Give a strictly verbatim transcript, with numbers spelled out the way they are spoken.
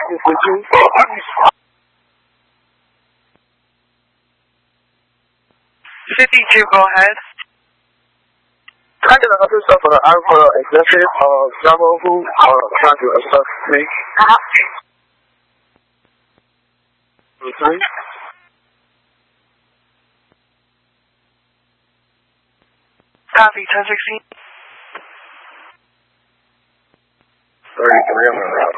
practice with you? fifty-two, go ahead. Can I get another stuff for the Alpha executive of Jamo who are trying to assess me? Okay. Copy, ten sixteen. thirty-three on the route.